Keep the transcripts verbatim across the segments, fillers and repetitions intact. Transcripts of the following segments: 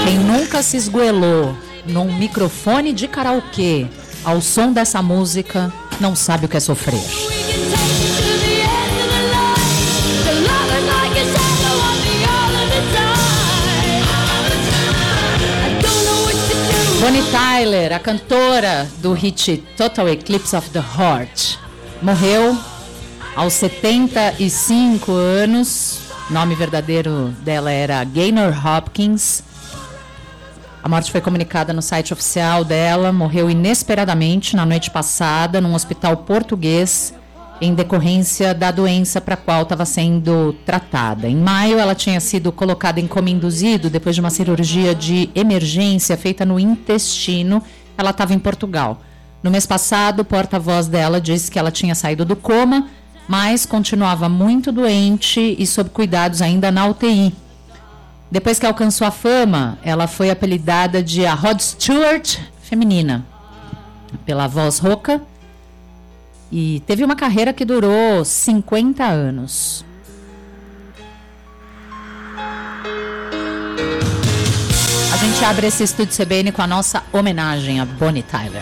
Quem nunca se esgoelou num microfone de karaokê ao som dessa música não sabe o que é sofrer. Bonnie Tyler, a cantora do hit Total Eclipse of the Heart, morreu aos setenta e cinco anos. O nome verdadeiro dela era Gaynor Hopkins. A morte foi comunicada no site oficial dela. Morreu inesperadamente na noite passada num hospital português em decorrência da doença para a qual estava sendo tratada. Em maio, ela tinha sido colocada em coma induzido depois de uma cirurgia de emergência feita no intestino. Ela estava em Portugal. No mês passado, o porta-voz dela disse que ela tinha saído do coma, mas continuava muito doente e sob cuidados ainda na U T I. Depois que alcançou a fama, ela foi apelidada de a Rod Stewart feminina, pela voz rouca, e teve uma carreira que durou cinquenta anos. A gente abre esse estúdio C B N com a nossa homenagem a Bonnie Tyler.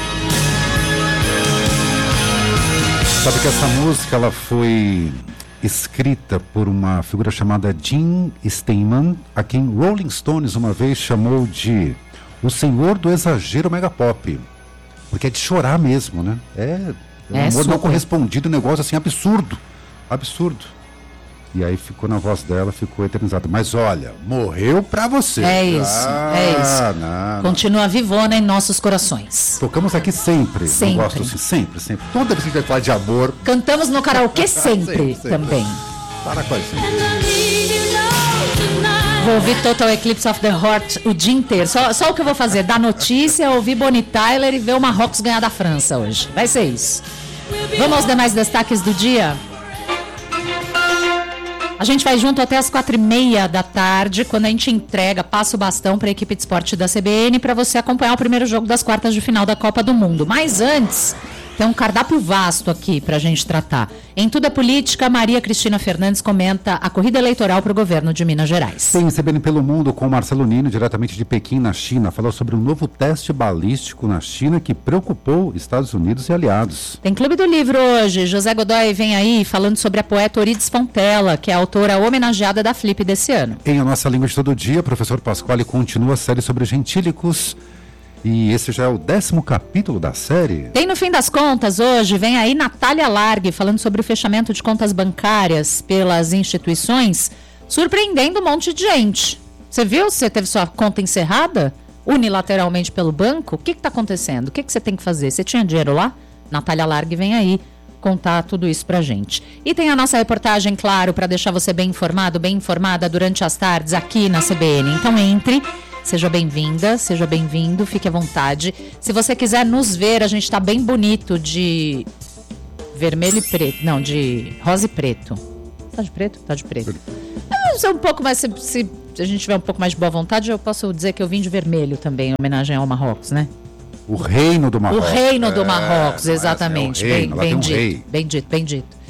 Sabe que essa música ela foi escrita por uma figura chamada Gene Steinman, a quem Rolling Stones uma vez chamou de o senhor do exagero megapop, porque é de chorar mesmo, né? É, é um É amor super. não correspondido, um negócio assim absurdo, absurdo. E aí ficou na voz dela, ficou eternizado. Mas olha, morreu pra você. É isso, ah, é isso. Não, não. Continua vivona em nossos corações. Tocamos aqui sempre. Sempre. Eu gosto assim, sempre, sempre. Toda vez que a gente vai falar de amor, Cantamos no karaokê sempre, Sempre, sempre. também. para com a gente. Vou ouvir Total Eclipse of the Heart o dia inteiro. Só, só o que eu vou fazer, dar notícia, ouvir Bonnie Tyler e ver o Marrocos ganhar da França hoje. Vai ser isso. Vamos aos demais destaques do dia? A gente vai junto até as quatro e meia da tarde, quando a gente entrega, passa o bastão para a equipe de esporte da C B N para você acompanhar o primeiro jogo das quartas de final da Copa do Mundo. Mas antes, tem um cardápio vasto aqui para a gente tratar. Em Tudo é Política, Maria Cristina Fernandes comenta a corrida eleitoral para o governo de Minas Gerais. Tem C B N pelo Mundo com Marcelo Nino, diretamente de Pequim, na China. Falou sobre um novo teste balístico na China que preocupou Estados Unidos e aliados. Tem Clube do Livro hoje. José Godoy vem aí falando sobre a poeta Orides Fontella, que é a autora homenageada da Flip desse ano. Em A Nossa Língua de Todo Dia, professor Pasquale continua a série sobre gentílicos. E esse já é o décimo capítulo da série. Tem No Fim das Contas hoje, vem aí Natália Largue falando sobre o fechamento de contas bancárias pelas instituições, surpreendendo um monte de gente. Você viu? Você teve sua conta encerrada unilateralmente pelo banco? O que está acontecendo? O que, que você tem que fazer? Você tinha dinheiro lá? Natália Largue vem aí contar tudo isso pra gente. E tem a nossa reportagem, claro, para deixar você bem informado, bem informada durante as tardes aqui na C B N. Então entre... Seja bem-vinda, seja bem-vindo, fique à vontade. Se você quiser nos ver, a gente tá bem bonito de vermelho e preto. Não, de rosa e preto. Tá de preto? Tá de preto. Eu sei um pouco mais, se, se a gente tiver um pouco mais de boa vontade, eu posso dizer que eu vim de vermelho também, em homenagem ao Marrocos, né? O reino do Marrocos. O reino do É, Marrocos, não é exatamente. assim, é o reino, bem, lá bem tem um dito, rei. bem dito, bem dito.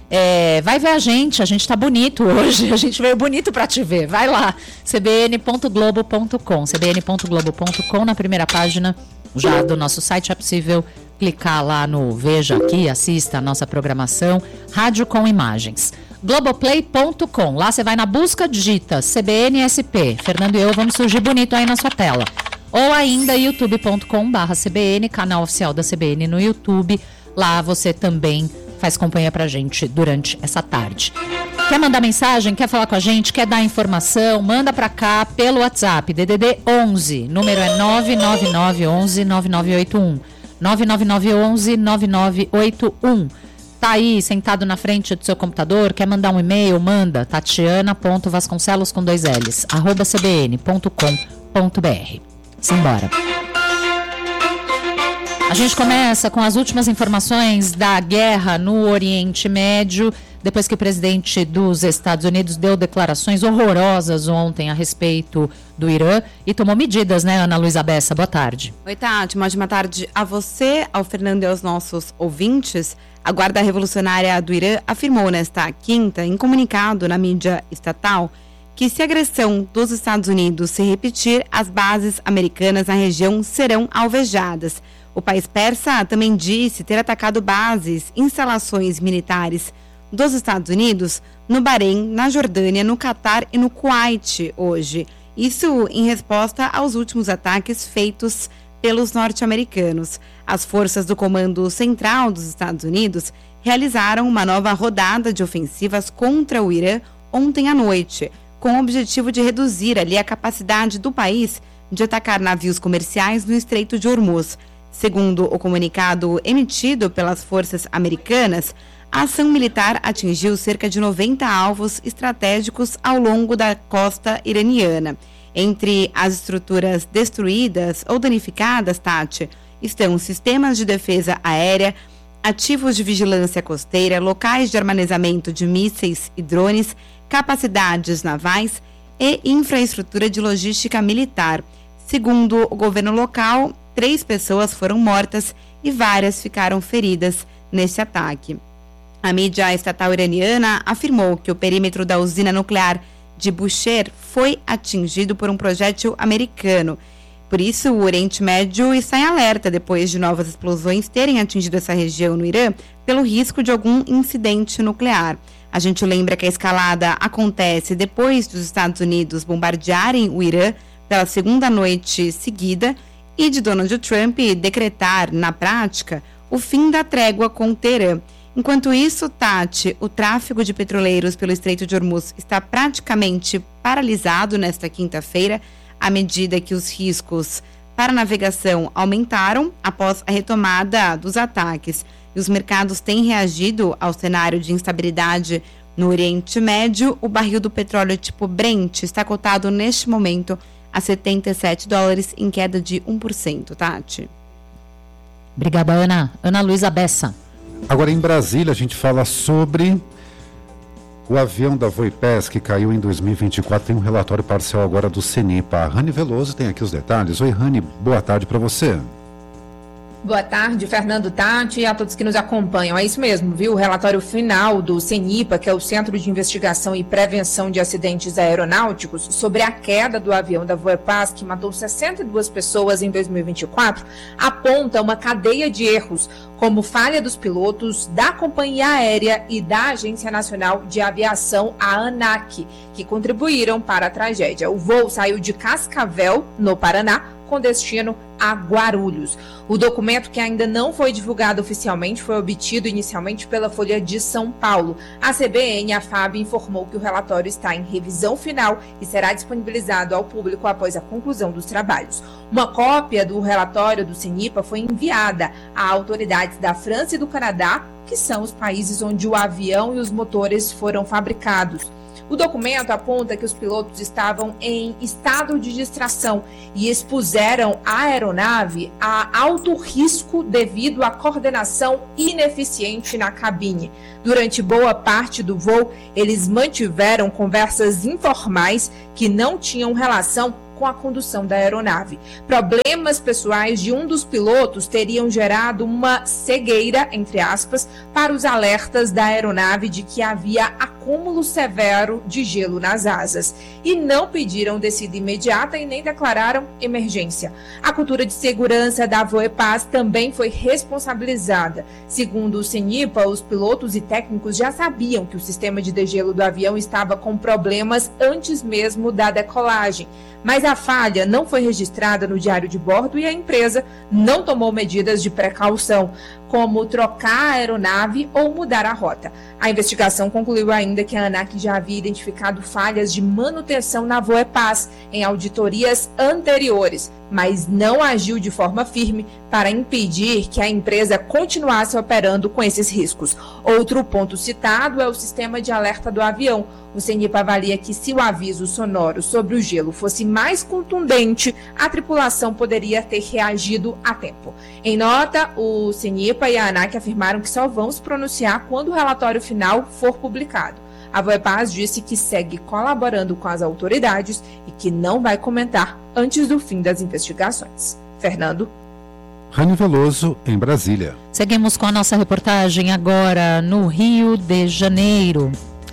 É, vai ver a gente, a gente tá bonito hoje, a gente veio bonito pra te ver, vai lá, c b n ponto globo ponto com, c b n ponto globo ponto com, na primeira página já do nosso site é possível clicar lá no Veja Aqui, assista a nossa programação, rádio com imagens. globoplay ponto com, lá você vai na busca, digita C B N S P, Fernando e eu vamos surgir bonito aí na sua tela. Ou ainda youtube ponto com barra C B N, canal oficial da C B N no YouTube, lá você também faz companhia pra gente durante essa tarde. Quer mandar mensagem? Quer falar com a gente? Quer dar informação? Manda pra cá pelo WhatsApp, D D D onze, número é nove nove nove onze nove nove oito um, nove nove nove onze nove nove oito um. Tá aí, sentado na frente do seu computador, quer mandar um e-mail? Manda, tatiana ponto vasconcelos com dois L's, arroba c b n ponto com ponto b r. Simbora. A gente começa com as últimas informações da guerra no Oriente Médio, depois que o presidente dos Estados Unidos deu declarações horrorosas ontem a respeito do Irã e tomou medidas, né, Ana Luísa Bessa? Boa tarde. Oi, Tati. Uma ótima tarde a você, ao Fernando e aos nossos ouvintes. A Guarda Revolucionária do Irã afirmou nesta quinta, em comunicado na mídia estatal, que se a agressão dos Estados Unidos se repetir, as bases americanas na região serão alvejadas. O país persa também disse ter atacado bases, instalações militares dos Estados Unidos no Bahrein, na Jordânia, no Catar e no Kuwait hoje. Isso em resposta aos últimos ataques feitos pelos norte-americanos. As forças do Comando Central dos Estados Unidos realizaram uma nova rodada de ofensivas contra o Irã ontem à noite, com o objetivo de reduzir ali a capacidade do país de atacar navios comerciais no Estreito de Hormuz. Segundo o comunicado emitido pelas forças americanas, a ação militar atingiu cerca de noventa alvos estratégicos ao longo da costa iraniana. Entre as estruturas destruídas ou danificadas, Tati, estão sistemas de defesa aérea, ativos de vigilância costeira, locais de armazenamento de mísseis e drones, capacidades navais e infraestrutura de logística militar. Segundo o governo local, três pessoas foram mortas e várias ficaram feridas nesse ataque. A mídia estatal iraniana afirmou que o perímetro da usina nuclear de Bushehr foi atingido por um projétil americano. Por isso, o Oriente Médio está em alerta depois de novas explosões terem atingido essa região no Irã pelo risco de algum incidente nuclear. A gente lembra que a escalada acontece depois dos Estados Unidos bombardearem o Irã pela segunda noite seguida e de Donald Trump decretar, na prática, o fim da trégua com Teherã. Enquanto isso, Tati, o tráfego de petroleiros pelo Estreito de Hormuz está praticamente paralisado nesta quinta-feira, à medida que os riscos para a navegação aumentaram após a retomada dos ataques. E os mercados têm reagido ao cenário de instabilidade no Oriente Médio. O barril do petróleo tipo Brent está cotado neste momento a setenta e sete dólares, em queda de um por cento, Tati. Obrigada, Ana. Ana Luísa Bessa. Agora, em Brasília, a gente fala sobre o avião da Voipes que caiu em dois mil e vinte e quatro. Tem um relatório parcial agora do CENIPA. A Rani Veloso tem aqui os detalhes. Oi, Rani, boa tarde para você. Boa tarde, Fernando, Tati e a todos que nos acompanham. É isso mesmo, viu? O relatório final do CENIPA, que é o Centro de Investigação e Prevenção de Acidentes Aeronáuticos, sobre a queda do avião da Voipes, que matou sessenta e duas pessoas em dois mil e vinte e quatro, aponta uma cadeia de erros, como falha dos pilotos, da companhia aérea e da Agência Nacional de Aviação, a ANAC, que contribuíram para a tragédia. O voo saiu de Cascavel, no Paraná, com destino a Guarulhos. O documento, que ainda não foi divulgado oficialmente, foi obtido inicialmente pela Folha de São Paulo. A C B N e a F A B informou que o relatório está em revisão final e será disponibilizado ao público após a conclusão dos trabalhos. Uma cópia do relatório do CENIPA foi enviada a autoridades da França e do Canadá, que são os países onde o avião e os motores foram fabricados. O documento aponta que os pilotos estavam em estado de distração e expuseram a aeronave a alto risco devido à coordenação ineficiente na cabine. Durante boa parte do voo, eles mantiveram conversas informais que não tinham relação com a condução da aeronave. Problemas pessoais de um dos pilotos teriam gerado uma cegueira, entre aspas, para os alertas da aeronave de que havia acúmulo severo de gelo nas asas, e não pediram descida imediata e nem declararam emergência. A cultura de segurança da Voipes também foi responsabilizada. Segundo o CENIPA, os pilotos e técnicos já sabiam que o sistema de degelo do avião estava com problemas antes mesmo da decolagem, mas a falha não foi registrada no diário de bordo e a empresa não tomou medidas de precaução, como trocar a aeronave ou mudar a rota. A investigação concluiu ainda que a ANAC já havia identificado falhas de manutenção na Voipes em auditorias anteriores, mas não agiu de forma firme para impedir que a empresa continuasse operando com esses riscos. Outro ponto citado é o sistema de alerta do avião. O CENIPA avalia que, se o aviso sonoro sobre o gelo fosse mais contundente, a tripulação poderia ter reagido a tempo. Em nota, o CENIPA e a ANAC afirmaram que só vão se pronunciar quando o relatório final for publicado. A Voipes disse que segue colaborando com as autoridades e que não vai comentar antes do fim das investigações. Fernando. Rani Veloso, em Brasília. Seguimos com a nossa reportagem agora no Rio de Janeiro.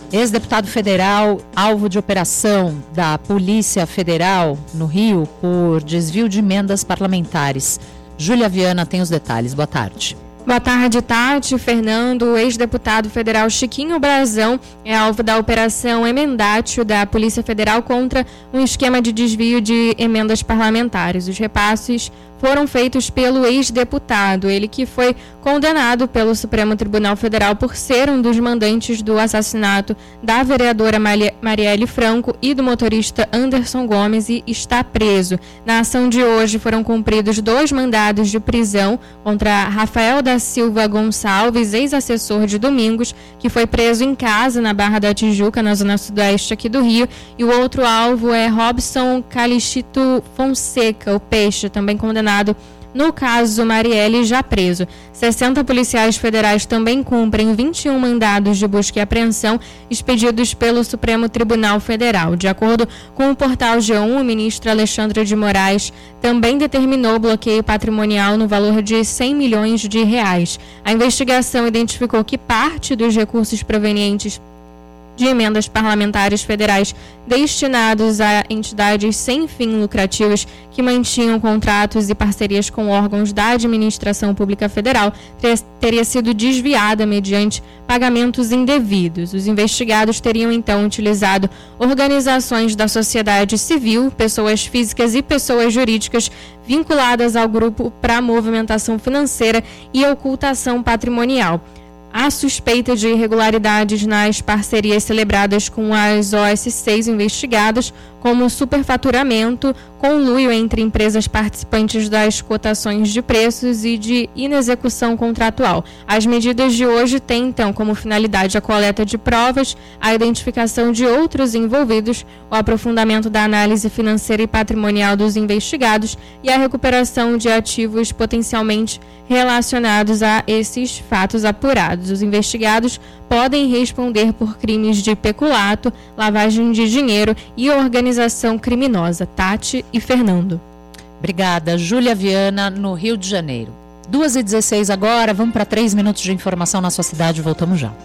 Ex-deputado federal, alvo de operação da Polícia Federal no Rio por desvio de emendas parlamentares. Júlia Viana tem os detalhes. Boa tarde. Boa tarde, Tati. Fernando, o ex-deputado federal Chiquinho Brazão é alvo da operação Emendatio da Polícia Federal contra um esquema de desvio de emendas parlamentares. Os repasses foram feitos pelo ex-deputado, ele que foi condenado pelo Supremo Tribunal Federal por ser um dos mandantes do assassinato da vereadora Marielle Franco e do motorista Anderson Gomes e está preso. Na ação de hoje foram cumpridos dois mandados de prisão contra Rafael da Silva Gonçalves, ex-assessor de Domingos, que foi preso em casa na Barra da Tijuca, na zona sudoeste aqui do Rio, e o outro alvo é Robson Calixto Fonseca, o Peixe, também condenado no caso Marielle, já preso. sessenta policiais federais também cumprem vinte e um mandados de busca e apreensão expedidos pelo Supremo Tribunal Federal. De acordo com o portal G um, o ministro Alexandre de Moraes também determinou bloqueio patrimonial no valor de cem milhões de reais. A investigação identificou que parte dos recursos provenientes de emendas parlamentares federais destinados a entidades sem fins lucrativos que mantinham contratos e parcerias com órgãos da administração pública federal teria sido desviada mediante pagamentos indevidos. Os investigados teriam então utilizado organizações da sociedade civil, pessoas físicas e pessoas jurídicas vinculadas ao grupo para movimentação financeira e ocultação patrimonial. Há suspeita de irregularidades nas parcerias celebradas com as O S Cs investigadas, como superfaturamento, conluio entre empresas participantes das cotações de preços e de inexecução contratual. As medidas de hoje têm, então, como finalidade a coleta de provas, a identificação de outros envolvidos, o aprofundamento da análise financeira e patrimonial dos investigados e a recuperação de ativos potencialmente relacionados a esses fatos apurados. Os investigados podem responder por crimes de peculato, lavagem de dinheiro e organização criminosa. Tati e Fernando. Obrigada, Júlia Viana, no Rio de Janeiro. duas e dezesseis agora, vamos para três minutos de informação na sua cidade, voltamos já.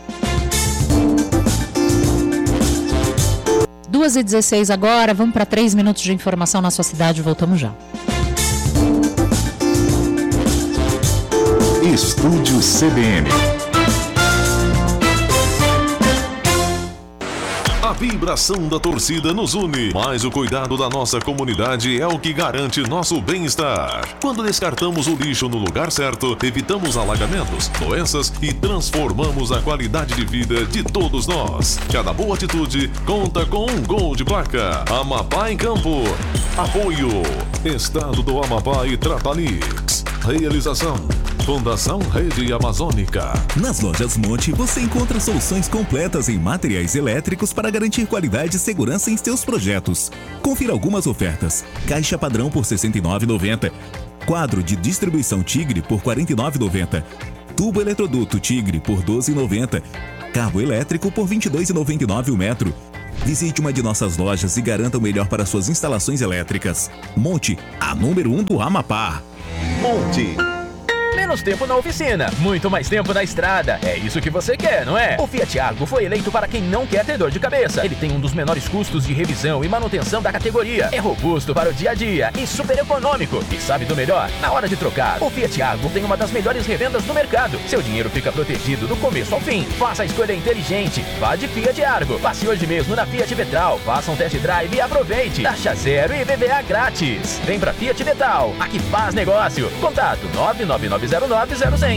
duas e dezesseis agora, vamos para três minutos de informação na sua cidade, voltamos já. Estúdio C B N. A vibração da torcida nos une, mas o cuidado da nossa comunidade é o que garante nosso bem-estar. Quando descartamos o lixo no lugar certo, evitamos alagamentos, doenças e transformamos a qualidade de vida de todos nós. Cada boa atitude conta com um gol de placa. Amapá em Campo. Apoio Estado do Amapá e Tratalix. Realização Fundação Rede Amazônica. Nas lojas Monte você encontra soluções completas em materiais elétricos para garantir qualidade e segurança em seus projetos. Confira algumas ofertas. Caixa padrão por sessenta e nove reais e noventa centavos. Quadro de distribuição Tigre por quarenta e nove reais e noventa centavos. Tubo eletroduto Tigre por doze reais e noventa centavos. Cabo elétrico por vinte e dois reais e noventa e nove centavos o metro. Visite uma de nossas lojas e garanta o melhor para suas instalações elétricas. Monte, a número um do Amapá. Monte. Menos tempo na oficina, muito mais tempo na estrada. É isso que você quer, não é? O Fiat Argo foi eleito para quem não quer ter dor de cabeça. Ele tem um dos menores custos de revisão e manutenção da categoria. É robusto para o dia a dia e super econômico. E sabe do melhor? Na hora de trocar, o Fiat Argo tem uma das melhores revendas do mercado. Seu dinheiro fica protegido do começo ao fim. Faça a escolha inteligente. Vá de Fiat Argo. Passe hoje mesmo na Fiat Vetral. Faça um test drive e aproveite. Taxa zero e I P V A grátis. Vem pra Fiat Vetral. Aqui faz negócio. Contato nove nove nove zero nove zero zero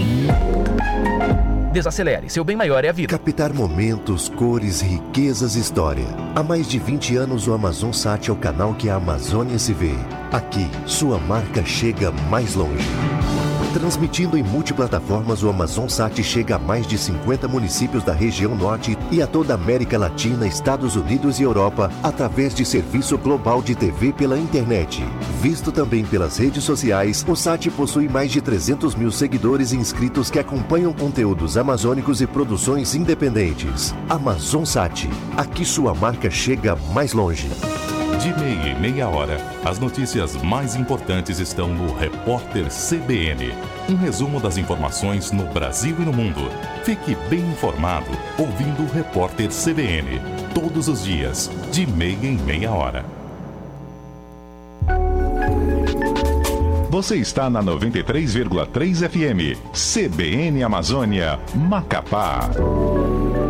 zero. Desacelere, seu bem maior é a vida. Captar momentos, cores, riquezas e história. Há mais de vinte anos o AmazonSat é o canal que a Amazônia se vê. Aqui, sua marca chega mais longe. Transmitindo em multiplataformas, o AmazonSat chega a mais de cinquenta municípios da região norte e a toda a América Latina, Estados Unidos e Europa, através de serviço global de T V pela internet. Visto também pelas redes sociais, o Sat possui mais de trezentos mil seguidores e inscritos que acompanham conteúdos amazônicos e produções independentes. AmazonSat, aqui sua marca chega mais longe. De meia em meia hora, as notícias mais importantes estão no Repórter C B N. Um resumo das informações no Brasil e no mundo. Fique bem informado ouvindo o Repórter C B N. Todos os dias, de meia em meia hora. Você está na noventa e três vírgula três F M. C B N Amazônia, Macapá.